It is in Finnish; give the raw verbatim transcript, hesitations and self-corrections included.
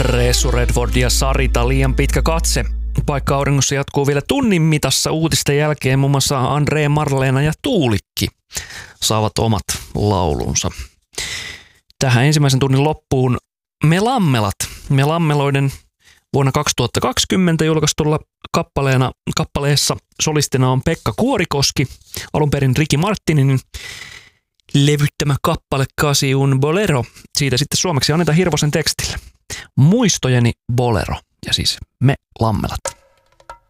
Ressu Redford ja Sarita liian pitkä katse. Paikka auringossa jatkuu vielä tunnin mitassa uutisten jälkeen. Muun muassa Andre, Marleena ja Tuulikki saavat omat laulunsa. Tähän ensimmäisen tunnin loppuun Me Lammelat. Me Lammeloiden vuonna kaksituhattakaksikymmentä julkaistulla kappaleena, kappaleessa solistina on Pekka Kuorikoski, alun perin Ricky Martinin levyttämä kappale Casi un bolero. Siitä sitten suomeksi Anita Hirvosen tekstillä. Muistojeni bolero ja siis Me Lammelat.